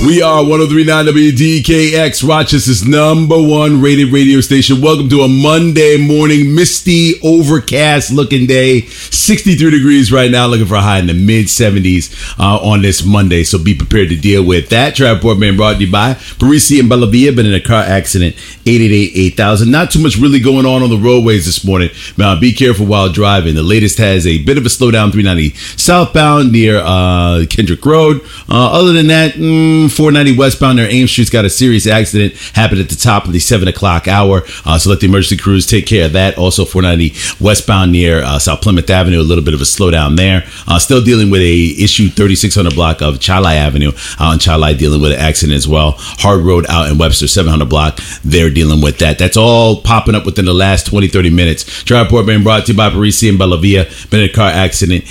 We are 103.9 WDKX, Rochester's #1 rated radio station. Welcome to a Monday morning, misty, overcast looking day. 63 degrees right now, looking for a high in the mid 70s on this Monday. So be prepared to deal with that. Trapper being brought to you by Parisi and Bellavia. Been in a car accident, 888-8000. Not too much really going on the roadways this morning. Be careful while driving. The latest has a bit of a slowdown, 390 southbound near Kendrick Road. Other than that, 490 westbound near Ames Street's got a serious accident happened at the top of the 7 o'clock hour. So let the emergency crews take care of that. Also 490 westbound near South Plymouth Avenue, a little bit of a slowdown there. Still dealing with a issue 3600 block of Chalai Avenue out in Chalai, dealing with an accident as well. Hard Road out in Webster 700 block, they're dealing with that. That's all popping up within the last 20-30 minutes. Trial report being brought to you by Parisi and Bellavia. Been in a car accident,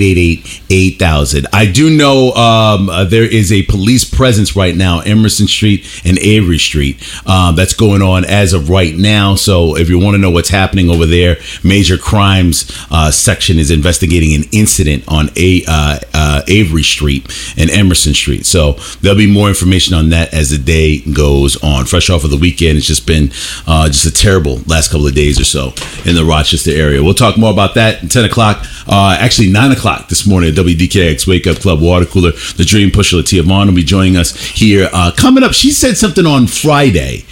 888-8000. I do know there is a police presence right now, Emerson Street and Avery Street. That's going on as of right now. So if you want to know what's happening over there, Major Crimes section is investigating an incident on Avery Street and Emerson Street. So there'll be more information on that as the day goes on. Fresh off of the weekend, it's just been just a terrible last couple of days or so in the Rochester area. We'll talk more about that at 10 o'clock. Actually 9 o'clock this morning at WDKX Wake Up Club Water Cooler. The Dream Pusher Latia Vaughn will be joining us here coming up. She said something on Friday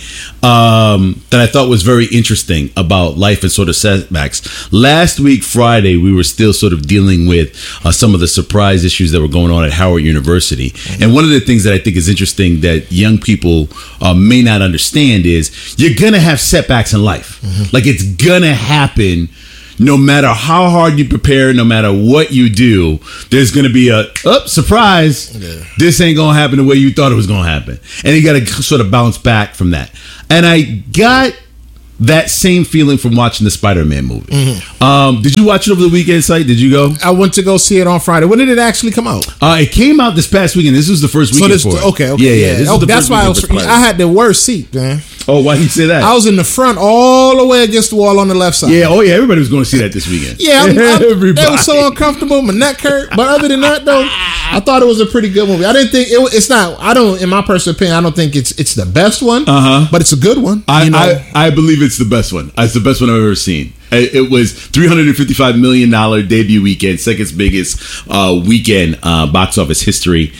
that I thought was very interesting about life and sort of setbacks. Last week, Friday, we were still sort of dealing with some of the surprise issues that were going on at Howard University. Mm-hmm. And one of the things that I think is interesting that young people may not understand is you're going to have setbacks in life. Mm-hmm. Like, it's going to happen. No matter how hard you prepare, no matter what you do, there's going to be a surprise. Yeah. This ain't going to happen the way you thought it was going to happen. And you got to sort of bounce back from that. And I got that same feeling from watching the Spider-Man movie. Mm-hmm. Did you watch it over the weekend, Site? Did you go? I went to go see it on Friday. When did it actually come out? It came out this past weekend. This was the first weekend for it. Okay. Yeah. That's why I had the worst seat, man. Oh, why did you say that? I was in the front all the way against the wall on the left side. Yeah, everybody was going to see that this weekend. Yeah, it was so uncomfortable. My neck hurt. But other than that, though, I thought it was a pretty good movie. I didn't think it's not. I don't, in my personal opinion, I don't think it's the best one. But it's a good one. I believe it's the best one. It's the best one I've ever seen. It was $355 million debut weekend, second biggest weekend box office history.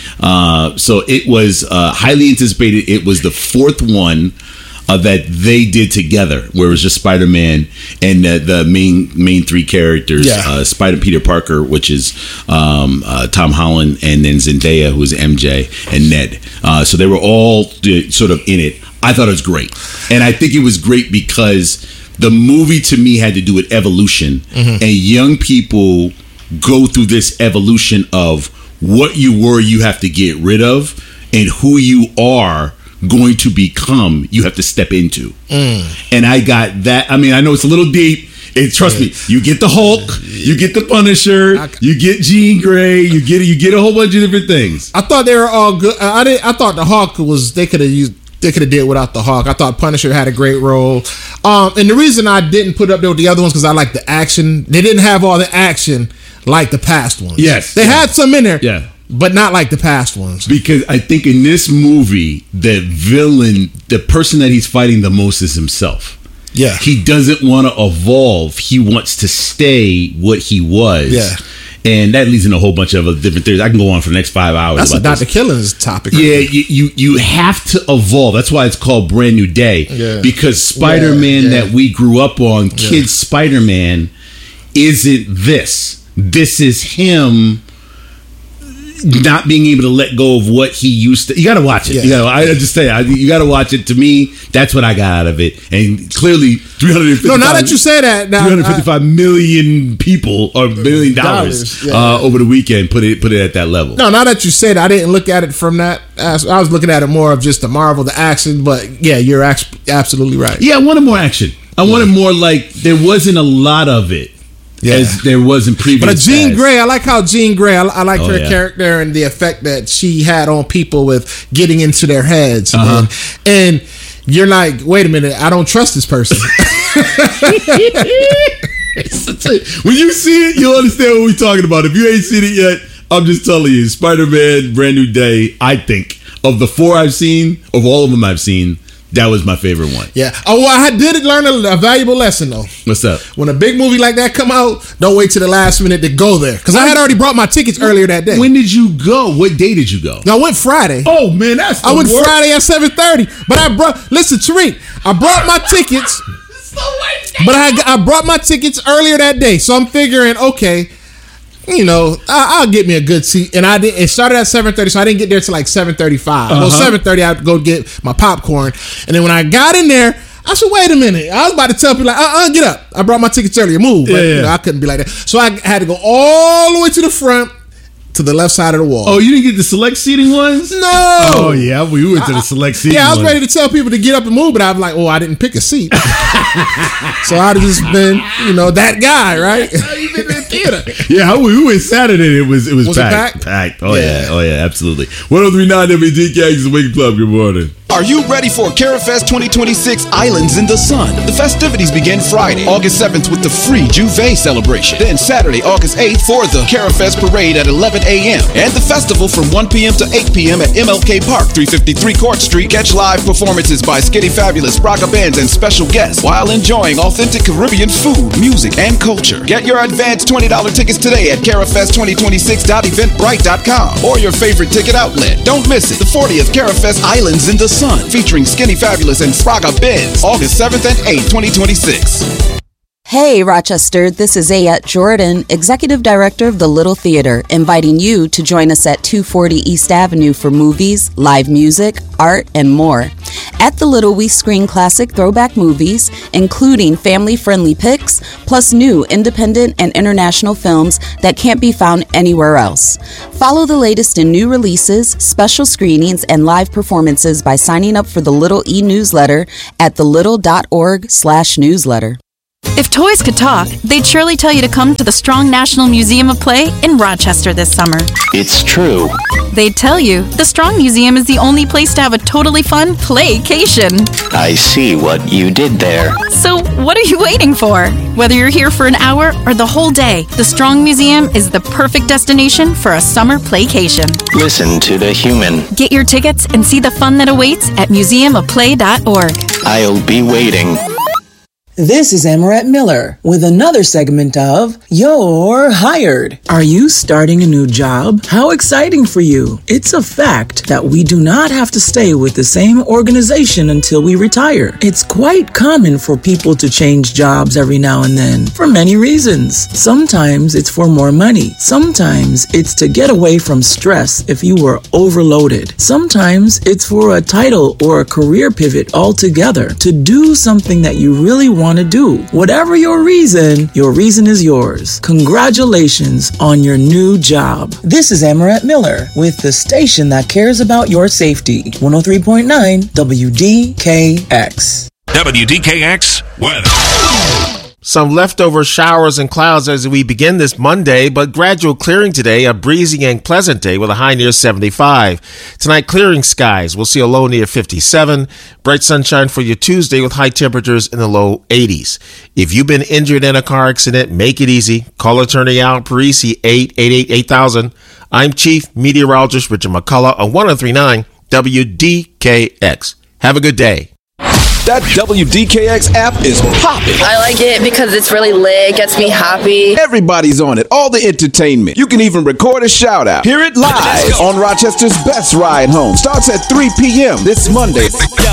So it was highly anticipated. It was the fourth one that they did together, where it was just Spider-Man and the main three characters, Peter Parker, which is Tom Holland, and then Zendaya, who is MJ, and Ned. So they were all sort of in it. I thought it was great. And I think it was great because the movie to me had to do with evolution, and young people go through this evolution of what you were, you have to get rid of, and who you are going to become, you have to step into. And I got that. I mean, I know it's a little deep. Trust me, you get the Hulk, you get the Punisher, you get Jean Grey, you get a whole bunch of different things. I thought they were all good. I thought the Hulk they could have did without the Hulk. I thought Punisher had a great role. And the reason I didn't put it up there with the other ones because I like the action. They didn't have all the action like the past ones. Yes. They had some in there. Yeah. But not like the past ones. Because I think in this movie, the villain, the person that he's fighting the most is himself. Yeah. He doesn't want to evolve. He wants to stay what he was. Yeah. And that leads into a whole bunch of different theories. I can go on for the next 5 hours. That's about Dr. Killing's topic. Yeah, you have to evolve. That's why it's called Brand New Day. Yeah. Because Spider-Man that we grew up on, Kid Spider-Man, isn't this. This is him not being able to let go of what he used to. You got to watch it. Yeah. I just say you got to watch it. To me, that's what I got out of it. And clearly, 355. No, now that you say that, 355 million people or $1 million over the weekend put it at that level. No, now that you say that, I didn't look at it from that. I was looking at it more of just the Marvel, the action. But yeah, you're absolutely right. Yeah, I wanted more action. I wanted more. Like, there wasn't a lot of it. As there was in previous. But Jean Grey, I like how Jean Grey, I liked her character and the effect that she had on people with getting into their heads. And you're like, wait a minute, I don't trust this person. When you see it, you'll understand what we're talking about. If you ain't seen it yet, I'm just telling you, Spider-Man, Brand New Day, I think. of the 4 I've seen, of all of them I've seen, that was my favorite one. Yeah. Oh, well, I did learn a valuable lesson, though. What's up? When a big movie like that come out, don't wait till the last minute to go there. Because I had already brought my tickets earlier that day. When did you go? What day did you go? I went Friday. Oh, man, that's the I went worst. Friday at 7:30. But listen, Tariq, I brought my tickets. But I brought my tickets earlier that day. So I'm figuring, okay, you know, I'll get me a good seat. And I did. It started at 7:30, so I didn't get there till like 7:35. Well, 7:30, I had to go get my popcorn. And then when I got in there, I said, wait a minute. I was about to tell people, like, get up. I brought my tickets earlier. Move. But, you know, I couldn't be like that. So I had to go all the way to the front, to the left side of the wall. Oh, you didn't get the select seating ones? No. Oh, yeah. We went to the select seating Yeah, I was ones. ready to tell people to get up and move, but I was like, oh, I didn't pick a seat. So I'd have just been, you know, that guy, right? You've been in the theater. Yeah, we went Saturday. It was packed. It packed? Packed. Oh, yeah. Oh, yeah, absolutely. 103.9 WDK is the Wake Club. Good morning. Are you ready for CaraFest 2026 Islands in the Sun? The festivities begin Friday, August 7th with the free Juve celebration. Then Saturday, August 8th for the CaraFest parade at 11 a.m. And the festival from 1 p.m. to 8 p.m. at MLK Park, 353 Court Street. Catch live performances by Skitty Fabulous, Braga Bands, and special guests while enjoying authentic Caribbean food, music, and culture. Get your advanced $20 tickets today at CaraFest2026.eventbrite.com or your favorite ticket outlet. Don't miss it. The 40th CaraFest Islands in the Sun, featuring Skinny Fabulous and Spraga Benz, August 7th and 8th, 2026. Hey, Rochester, this is Ayette Jordan, Executive Director of the Little Theater, inviting you to join us at 240 East Avenue for movies, live music, art, and more. At the Little, we screen classic throwback movies, including family-friendly picks, plus new independent and international films that can't be found anywhere else. Follow the latest in new releases, special screenings, and live performances by signing up for the Little e-newsletter at thelittle.org/newsletter. If toys could talk, they'd surely tell you to come to the Strong National Museum of Play in Rochester this summer. It's true. They'd tell you the Strong Museum is the only place to have a totally fun playcation. I see what you did there. So what are you waiting for? Whether you're here for an hour or the whole day, the Strong Museum is the perfect destination for a summer playcation. Listen to the human. Get your tickets and see the fun that awaits at museumofplay.org. I'll be waiting. This is Amaret Miller with another segment of You're Hired. Are you starting a new job? How exciting for you. It's a fact that we do not have to stay with the same organization until we retire. It's quite common for people to change jobs every now and then for many reasons. Sometimes it's for more money. Sometimes it's to get away from stress if you were overloaded. Sometimes it's for a title or a career pivot altogether to do something that you really want to do. Whatever your reason is yours. Congratulations on your new job. This is Amaret Miller with the station that cares about your safety. 103.9 WDKX. WDKX weather. Some leftover showers and clouds as we begin this Monday, but gradual clearing today, a breezy and pleasant day with a high near 75. Tonight, clearing skies. We'll see a low near 57. Bright sunshine for your Tuesday with high temperatures in the low 80s. If you've been injured in a car accident, make it easy. Call attorney Al Parisi, 888-8000. I'm Chief Meteorologist Richard McCullough on 103.9 WDKX. Have a good day. That WDKX app is popping. I like it because it's really lit, gets me happy. Everybody's on it, all the entertainment. You can even record a shout out. Hear it live on Rochester's Best Ride Home. Starts at 3 p.m. this Monday.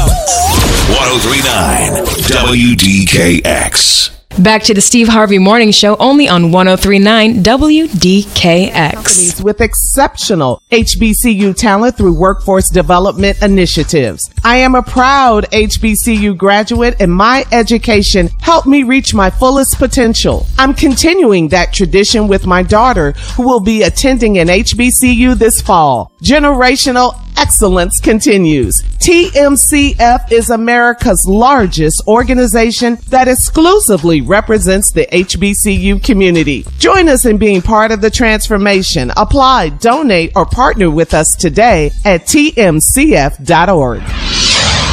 103.9 WDKX. Back to the Steve Harvey Morning Show, only on 103.9 WDKX. With exceptional HBCU talent through workforce development initiatives. I am a proud HBCU graduate, and my education helped me reach my fullest potential. I'm continuing that tradition with my daughter, who will be attending an HBCU this fall. Generational excellence continues. TMCF is America's largest organization that exclusively represents the HBCU community. Join us in being part of the transformation. Apply, donate, or partner with us today at tmcf.org.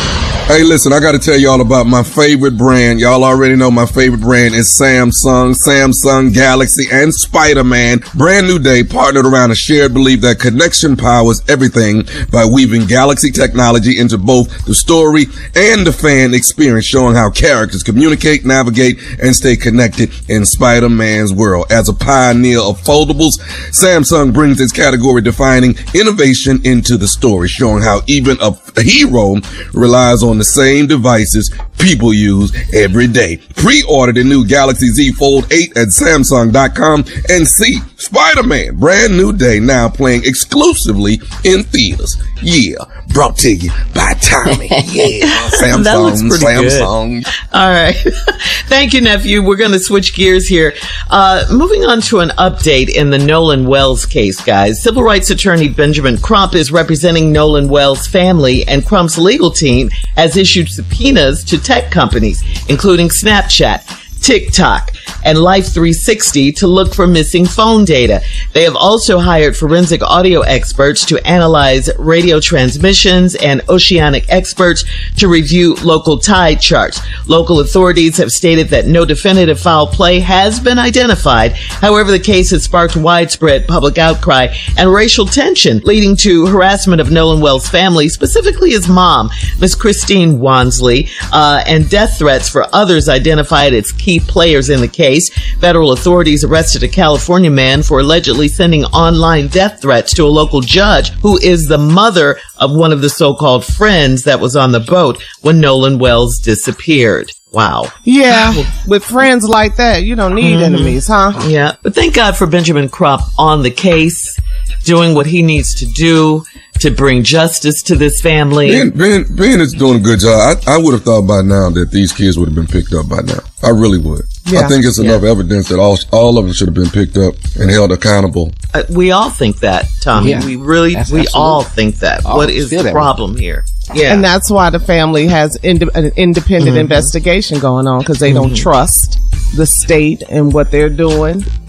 Hey, listen, I got to tell y'all about my favorite brand. Y'all already know my favorite brand is Samsung, Samsung Galaxy, and Spider-Man. Brand new day partnered around a shared belief that connection powers everything by weaving Galaxy technology into both the story and the fan experience, showing how characters communicate, navigate, and stay connected in Spider-Man's world. As a pioneer of foldables, Samsung brings its category-defining innovation into the story, showing how even a hero relies on the same devices people use every day. Pre-order the new Galaxy Z Fold 8 at Samsung.com and see Spider-Man Brand New Day now playing exclusively in theaters. Yeah, brought to you by Tommy. Yeah, Samsung. That looks pretty Samsung. Good. All right. Thank you, nephew. We're going to switch gears here. Moving on to an update in the Nolan Wells case, guys. Civil rights attorney Benjamin Crump is representing Nolan Wells' family, and Crump's legal team has issued subpoenas to tech companies, including Snapchat, TikTok, and Life360 to look for missing phone data. They have also hired forensic audio experts to analyze radio transmissions and oceanic experts to review local tide charts. Local authorities have stated that no definitive foul play has been identified. However, the case has sparked widespread public outcry and racial tension, leading to harassment of Nolan Wells' family, specifically his mom, Miss Christine Wansley, and death threats for others identified as key players in the case. Federal authorities arrested a California man for allegedly sending online death threats to a local judge who is the mother of one of the so-called friends that was on the boat when Nolan Wells disappeared. Wow. Yeah, with friends like that, you don't need enemies, huh? Yeah, but thank God for Benjamin Crump on the case, doing what he needs to do to bring justice to this family. Ben is doing a good job. I would have thought by now that these kids would have been picked up by now. I really would. Yeah. I think it's enough evidence that all of them should have been picked up and held accountable. We all think that, Tommy. Yeah. We all think that. What is the problem here? Yeah. And that's why the family has an independent investigation going on, because they don't trust the state and what they're doing.